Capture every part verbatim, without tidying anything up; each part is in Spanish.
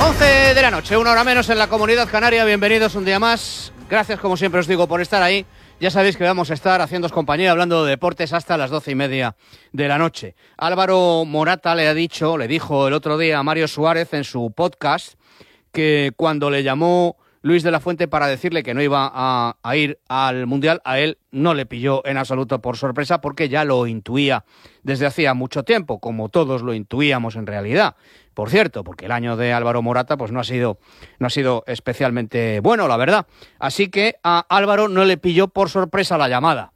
once de la noche, una hora menos en la Comunidad Canaria. Bienvenidos un día más. Gracias, como siempre os digo, por estar ahí. Ya sabéis que vamos a estar haciéndoos compañía hablando de deportes hasta las doce y media de la noche. Álvaro Morata le ha dicho, le dijo el otro día a Mario Suárez en su podcast que cuando le llamó Luis de la Fuente para decirle que no iba a, a ir al Mundial, a él no le pilló en absoluto por sorpresa porque ya lo intuía desde hacía mucho tiempo, como todos lo intuíamos en realidad. Por cierto, porque el año de Álvaro Morata pues no ha sido, no ha sido especialmente bueno, la verdad. Así que a Álvaro no le pilló por sorpresa la llamada.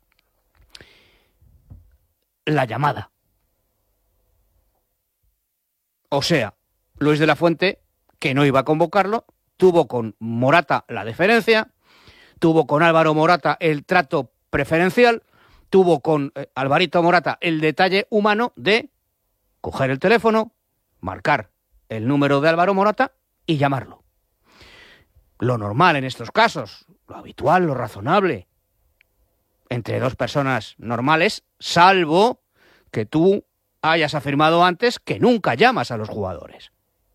La llamada. O sea, Luis de la Fuente, que no iba a convocarlo, tuvo con Morata la deferencia, tuvo con Álvaro Morata el trato preferencial, tuvo con eh, Alvarito Morata el detalle humano de coger el teléfono, marcar el número de Álvaro Morata y llamarlo. Lo normal en estos casos, lo habitual, lo razonable, entre dos personas normales, salvo que tú hayas afirmado antes que nunca llamas a los jugadores.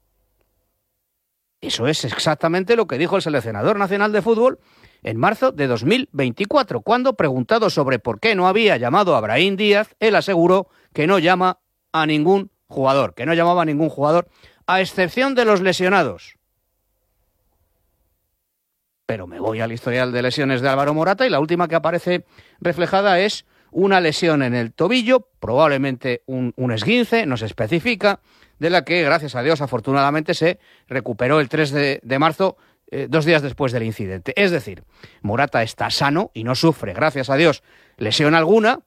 Eso es exactamente lo que dijo el seleccionador nacional de fútbol en marzo de dos mil veinticuatro, cuando preguntado sobre por qué no había llamado a Brahim Díaz, él aseguró que no llama a ningún jugador, que no llamaba a ningún jugador, a excepción de los lesionados. Pero me voy al historial de lesiones de Álvaro Morata y la última que aparece reflejada es una lesión en el tobillo, probablemente un, un esguince, no se especifica, de la que, gracias a Dios, afortunadamente se recuperó el tres de marzo, eh, dos días después del incidente. Es decir, Morata está sano y no sufre, gracias a Dios, lesión alguna,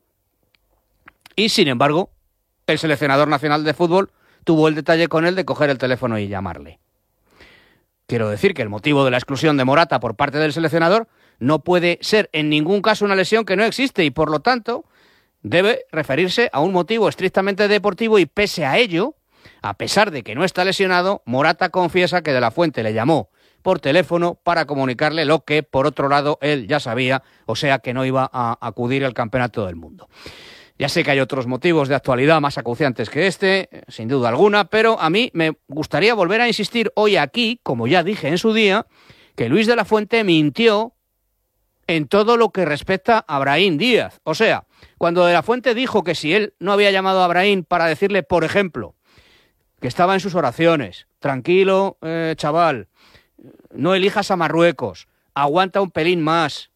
y sin embargo, el seleccionador nacional de fútbol tuvo el detalle con él de coger el teléfono y llamarle. Quiero decir que el motivo de la exclusión de Morata por parte del seleccionador no puede ser en ningún caso una lesión que no existe y, por lo tanto, debe referirse a un motivo estrictamente deportivo y, pese a ello, a pesar de que no está lesionado, Morata confiesa que de la Fuente le llamó por teléfono para comunicarle lo que, por otro lado, él ya sabía, o sea que no iba a acudir al Campeonato del Mundo. Ya sé que hay otros motivos de actualidad más acuciantes que este, sin duda alguna, pero a mí me gustaría volver a insistir hoy aquí, como ya dije en su día, que Luis de la Fuente mintió en todo lo que respecta a Brahim Díaz. O sea, cuando de la Fuente dijo que si él no había llamado a Brahim para decirle, por ejemplo, que estaba en sus oraciones, tranquilo, eh, chaval, no elijas a Marruecos, aguanta un pelín más,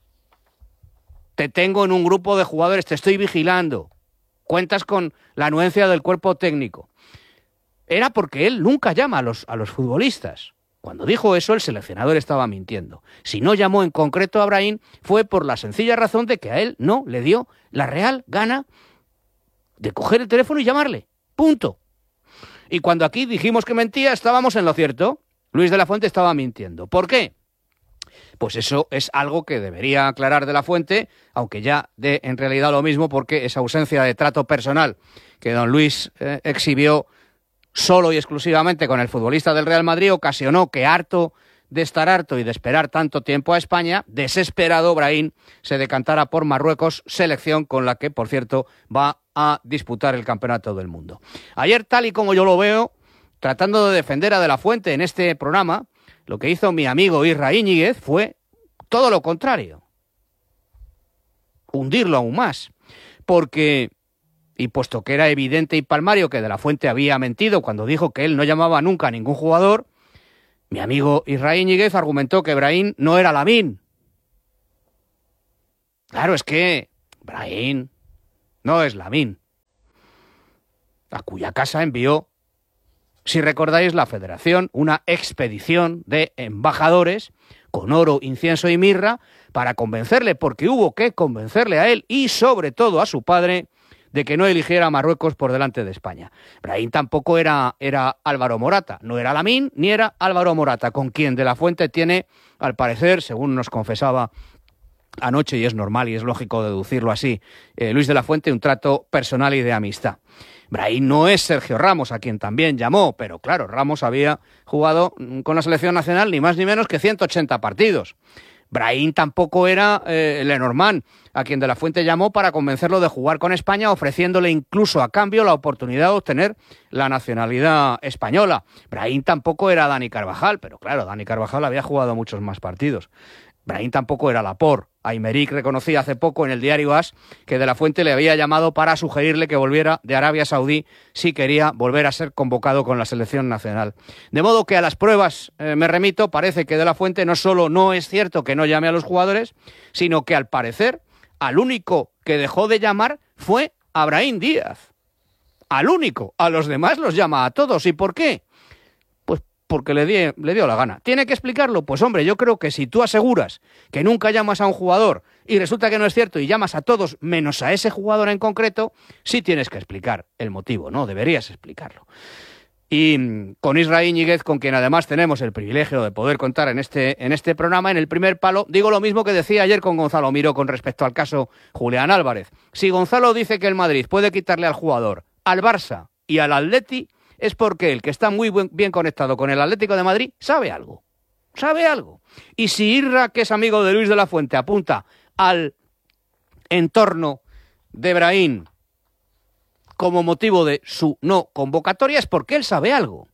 te tengo en un grupo de jugadores, te estoy vigilando, cuentas con la anuencia del cuerpo técnico. Era porque él nunca llama a los, a los futbolistas. Cuando dijo eso, el seleccionador estaba mintiendo. Si no llamó en concreto a Brahim, fue por la sencilla razón de que a él no le dio la real gana de coger el teléfono y llamarle. Punto. Y cuando aquí dijimos que mentía, estábamos en lo cierto. Luis de la Fuente estaba mintiendo. ¿Por qué? Pues eso es algo que debería aclarar de la Fuente, aunque ya dé en realidad lo mismo, porque esa ausencia de trato personal que don Luis eh, exhibió solo y exclusivamente con el futbolista del Real Madrid ocasionó que, harto de estar harto y de esperar tanto tiempo a España, desesperado Brahim se decantara por Marruecos, selección con la que, por cierto, va a disputar el Campeonato del Mundo. Ayer, tal y como yo lo veo, tratando de defender a De la Fuente en este programa, lo que hizo mi amigo Isra Íñiguez fue todo lo contrario. Hundirlo aún más. Porque, y puesto que era evidente y palmario que De la Fuente había mentido cuando dijo que él no llamaba nunca a ningún jugador, mi amigo Isra Íñiguez argumentó que Brahim no era Lamine. Claro, es que Brahim no es Lamine, a cuya casa envió, si recordáis, la Federación una expedición de embajadores con oro, incienso y mirra para convencerle, porque hubo que convencerle a él y sobre todo a su padre de que no eligiera a Marruecos por delante de España. Brahim tampoco era, era Álvaro Morata, no era Lamine ni era Álvaro Morata, con quien De la Fuente tiene, al parecer, según nos confesaba anoche, y es normal y es lógico deducirlo así, eh, Luis de la Fuente, un trato personal y de amistad. Brahim no es Sergio Ramos, a quien también llamó, pero claro, Ramos había jugado con la selección nacional ni más ni menos que ciento ochenta partidos. Brahim tampoco era eh, Lenormand, a quien De la Fuente llamó para convencerlo de jugar con España, ofreciéndole incluso a cambio la oportunidad de obtener la nacionalidad española. Brahim tampoco era Dani Carvajal, pero claro, Dani Carvajal había jugado muchos más partidos. Brahim tampoco era Laporte. Aymeric reconocía hace poco en el diario AS que De la Fuente le había llamado para sugerirle que volviera de Arabia Saudí si quería volver a ser convocado con la selección nacional. De modo que a las pruebas eh, me remito, parece que De la Fuente no solo no es cierto que no llame a los jugadores, sino que al parecer al único que dejó de llamar fue a Brahim Díaz. Al único. A los demás los llama a todos. ¿Y por qué? Porque le, di, le dio la gana. ¿Tiene que explicarlo? Pues hombre, yo creo que si tú aseguras que nunca llamas a un jugador y resulta que no es cierto y llamas a todos menos a ese jugador en concreto, sí tienes que explicar el motivo, ¿no? Deberías explicarlo. Y con Israel Íñiguez, con quien además tenemos el privilegio de poder contar en este, en este programa, en el primer palo, digo lo mismo que decía ayer con Gonzalo Miró con respecto al caso Julián Álvarez. Si Gonzalo dice que el Madrid puede quitarle al jugador, al Barça y al Atleti, es porque el que está muy buen, bien conectado con el Atlético de Madrid sabe algo, sabe algo. Y si Irra, que es amigo de Luis de la Fuente, apunta al entorno de Brahim como motivo de su no convocatoria, es porque él sabe algo.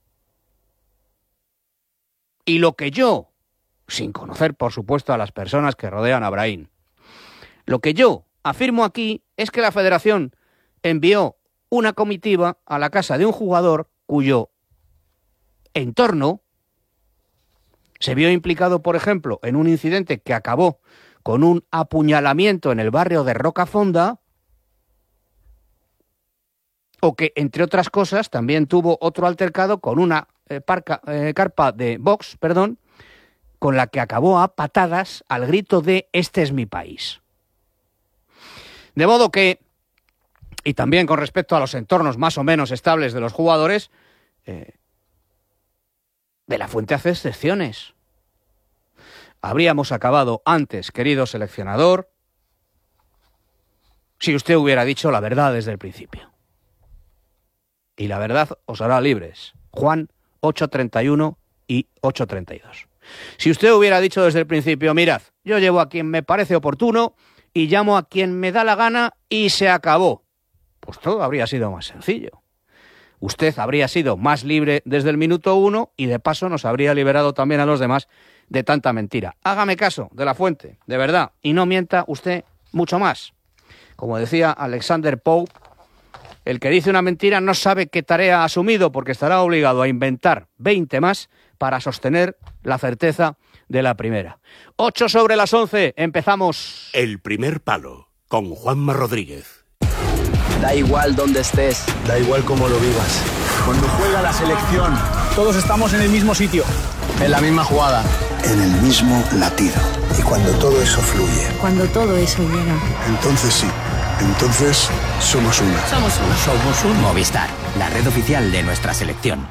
Y lo que yo, sin conocer por supuesto a las personas que rodean a Brahim, lo que yo afirmo aquí es que la Federación envió una comitiva a la casa de un jugador cuyo entorno se vio implicado, por ejemplo, en un incidente que acabó con un apuñalamiento en el barrio de Rocafonda, o que, entre otras cosas, también tuvo otro altercado con una eh, parca, eh, carpa de box, perdón, con la que acabó a patadas al grito de "este es mi país". De modo que, y también con respecto a los entornos más o menos estables de los jugadores, eh, De la Fuente hace excepciones. Habríamos acabado antes, querido seleccionador, si usted hubiera dicho la verdad desde el principio. Y la verdad os hará libres. Juan ocho treinta y uno y ocho treinta y dos. Si usted hubiera dicho desde el principio, mirad, yo llevo a quien me parece oportuno y llamo a quien me da la gana y se acabó, pues todo habría sido más sencillo. Usted habría sido más libre desde el minuto uno y de paso nos habría liberado también a los demás de tanta mentira. Hágame caso, De la Fuente, de verdad, y no mienta usted mucho más. Como decía Alexander Pope, el que dice una mentira no sabe qué tarea ha asumido porque estará obligado a inventar veinte más para sostener la certeza de la primera. Ocho sobre las once, empezamos. El primer palo, con Juanma Rodríguez. Da igual dónde estés, da igual cómo lo vivas. Cuando juega la selección, todos estamos en el mismo sitio, en la misma jugada, en el mismo latido. Y cuando todo eso fluye, cuando todo eso llega, entonces sí, entonces somos una. Somos uno. Somos un Movistar, la red oficial de nuestra selección.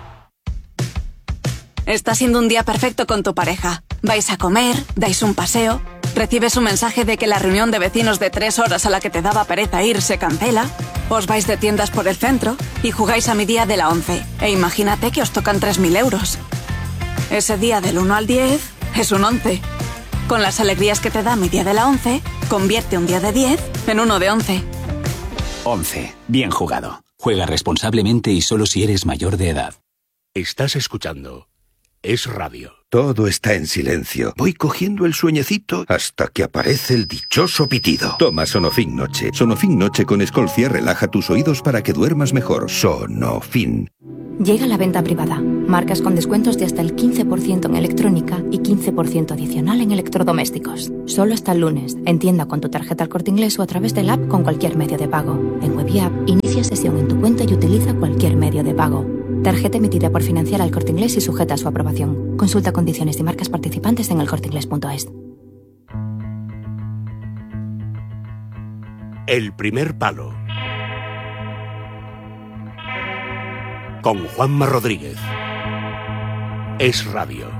Está siendo un día perfecto con tu pareja. Vais a comer, dais un paseo, recibes un mensaje de que la reunión de vecinos de tres horas a la que te daba pereza ir se cancela, os vais de tiendas por el centro y jugáis a mi día de la once. E imagínate que os tocan tres mil euros. Ese día del uno al diez es un once. Con las alegrías que te da mi día de la once, convierte un día de diez en uno de once. once. Bien jugado. Juega responsablemente y solo si eres mayor de edad. Estás escuchando Es Radio. Todo está en silencio. Voy cogiendo el sueñecito hasta que aparece el dichoso pitido. Toma Sonofin Noche. Sonofin Noche con Escolcia relaja tus oídos para que duermas mejor. Sonofin. Llega la venta privada. Marcas con descuentos de hasta el quince por ciento en electrónica y quince por ciento adicional en electrodomésticos. Solo hasta el lunes. En tienda con tu tarjeta El Corte Inglés o a través del app con cualquier medio de pago. En web y app, inicia sesión en tu cuenta y utiliza cualquier medio de pago. Tarjeta emitida por Financiera El Corte Inglés y sujeta a su aprobación. Consulta condiciones y marcas participantes en el corte inglés punto es. El primer palo, con Juanma Rodríguez. Es Radio.